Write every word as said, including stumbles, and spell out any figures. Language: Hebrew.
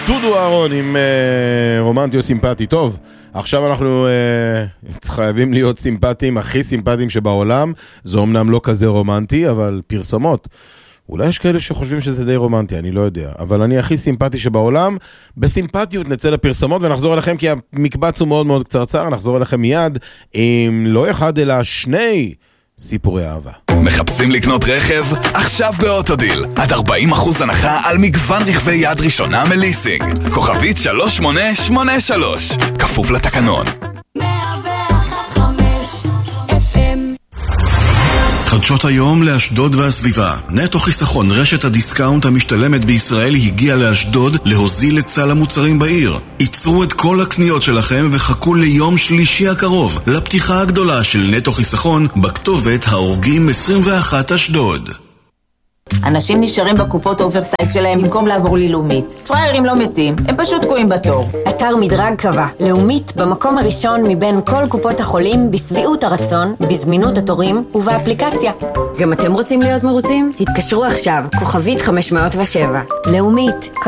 דודו אהרון עם uh, רומנטי או סימפטי. טוב, עכשיו אנחנו uh, חייבים להיות סימפטיים, הכי סימפטיים שבעולם. זה אומנם לא כזה רומנטי, אבל פרסומות. אולי יש כאלה שחושבים שזה די רומנטי, אני לא יודע. אבל אני הכי סימפטי שבעולם. בסימפטיות נצא לפרסומות ונחזור אליכם, כי המקבץ הוא מאוד מאוד קצרצר. נחזור אליכם מיד עם לא אחד אלא שני סיפורי אהבה. מחפשים לקנות רכב? עכשיו באוטודיל. עד ארבעים אחוז הנחה על מגוון רכבי יד ראשונה מליסינג. כוכבית שלוש שמונה שמונה שלוש. כפוף לתקנון. חדשות היום לאשדוד והסביבה. נטו חיסכון, רשת הדיסקאונט המשתלמת בישראל, הגיע לאשדוד להוזיל את סל המוצרים בעיר. ייצרו את כל הקניות שלכם וחכו ליום שלישי הקרוב לפתיחה הגדולה של נטו חיסכון בכתובת האורגים עשרים ואחת אשדוד. אנשים נשארים בקופות אוברסייז שלהם במקום לעבור ללאומית. פריירים לא מתים, הם פשוט תקועים בתור. אתר מדרג קבע, לאומית במקום הראשון מבין כל קופות החולים בסביעות הרצון, בזמינות התורים ובאפליקציה. גם אתם רוצים להיות מרוצים? התקשרו עכשיו, כוכבית חמש מאות ושבע. לאומית.